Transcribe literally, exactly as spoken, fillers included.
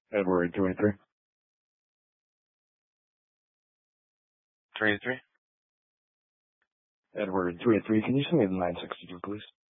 Edward twenty-three. twenty-three. Edward twenty-three. Can you send me the nine sixty-two, please?